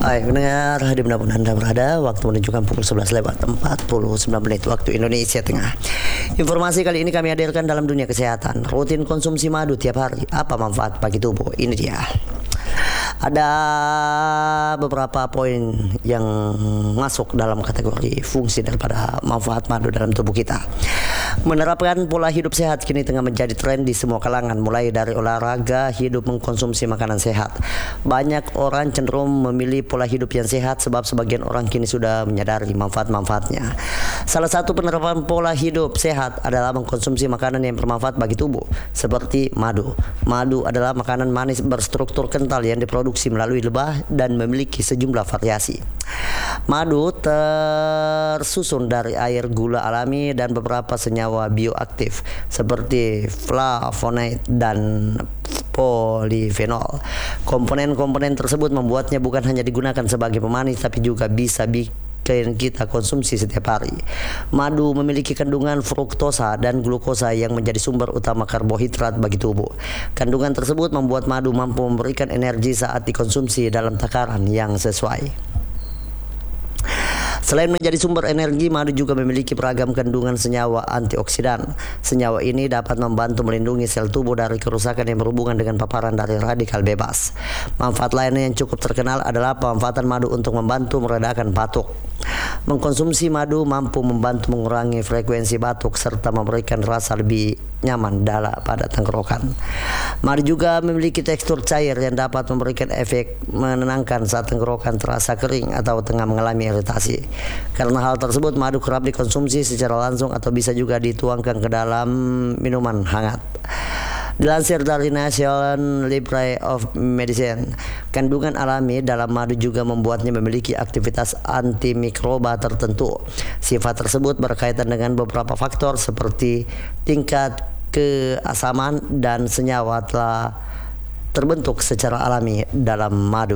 Hai pendengar, dimanapun Anda berada, waktu menunjukkan pukul 11 lewat 49 menit waktu Indonesia Tengah. Informasi kali ini kami hadirkan dalam dunia kesehatan. Rutin konsumsi madu tiap hari, apa manfaat bagi tubuh? Ini dia. Ada beberapa poin yang masuk dalam kategori fungsi daripada manfaat madu dalam tubuh kita. Menerapkan pola hidup sehat kini tengah menjadi tren di semua kalangan, mulai dari olahraga, hidup mengkonsumsi makanan sehat. Banyak orang cenderung memilih pola hidup yang sehat sebab sebagian orang kini sudah menyadari manfaat-manfaatnya. Salah satu penerapan pola hidup sehat adalah mengkonsumsi makanan yang bermanfaat bagi tubuh, seperti madu. Madu adalah makanan manis berstruktur kental yang diproduksi melalui lebah dan memiliki sejumlah variasi. Madu tersusun dari air, gula alami, dan beberapa senyawa bioaktif seperti flavonoid dan polifenol. Komponen-komponen tersebut membuatnya bukan hanya digunakan sebagai pemanis, tapi juga bisa bikin kita konsumsi setiap hari. Madu memiliki kandungan fruktosa dan glukosa yang menjadi sumber utama karbohidrat bagi tubuh. Kandungan tersebut membuat madu mampu memberikan energi saat dikonsumsi dalam takaran yang sesuai. Selain menjadi sumber energi, madu juga memiliki beragam kandungan senyawa antioksidan. Senyawa ini dapat membantu melindungi sel tubuh dari kerusakan yang berhubungan dengan paparan dari radikal bebas. Manfaat lainnya yang cukup terkenal adalah pemanfaatan madu untuk membantu meredakan batuk. Mengkonsumsi madu mampu membantu mengurangi frekuensi batuk serta memberikan rasa lebih nyaman pada tenggorokan. Madu juga memiliki tekstur cair yang dapat memberikan efek menenangkan saat tenggorokan terasa kering atau tengah mengalami iritasi. Karena hal tersebut, madu kerap dikonsumsi secara langsung atau bisa juga dituangkan ke dalam minuman hangat. Dilansir dari National Library of Medicine, kandungan alami dalam madu juga membuatnya memiliki aktivitas antimikroba tertentu. Sifat tersebut berkaitan dengan beberapa faktor seperti tingkat keasaman dan senyawa telah terbentuk secara alami dalam madu.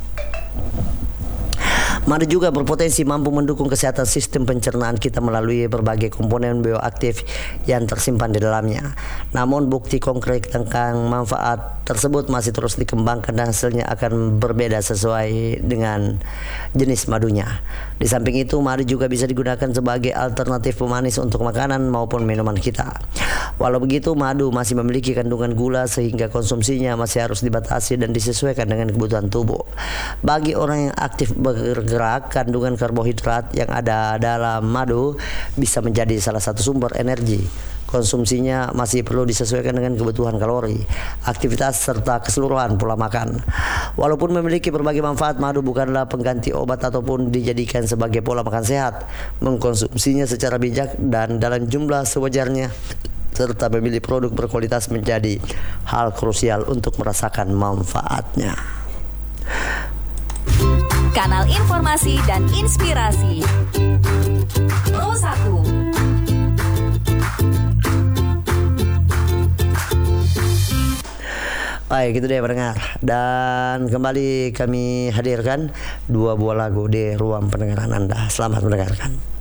Madu juga berpotensi mampu mendukung kesehatan sistem pencernaan kita melalui berbagai komponen bioaktif yang tersimpan di dalamnya. Namun bukti konkret tentang manfaat tersebut masih terus dikembangkan dan hasilnya akan berbeda sesuai dengan jenis madunya. Di samping itu, madu juga bisa digunakan sebagai alternatif pemanis untuk makanan maupun minuman kita. Walau begitu, madu masih memiliki kandungan gula sehingga konsumsinya masih harus dibatasi dan disesuaikan dengan kebutuhan tubuh. Bagi orang yang aktif bergerak, kandungan karbohidrat yang ada dalam madu bisa menjadi salah satu sumber energi. Konsumsinya masih perlu disesuaikan dengan kebutuhan kalori, aktivitas, serta keseluruhan pola makan. Walaupun memiliki berbagai manfaat, madu bukanlah pengganti obat ataupun dijadikan sebagai pola makan sehat. Mengkonsumsinya secara bijak dan dalam jumlah sewajarnya serta memilih produk berkualitas menjadi hal krusial untuk merasakan manfaatnya. Kanal informasi dan inspirasi Pro 1. Baik, itu dia pendengar. Dan kembali kami hadirkan dua buah lagu di ruang pendengaran Anda. Selamat mendengarkan.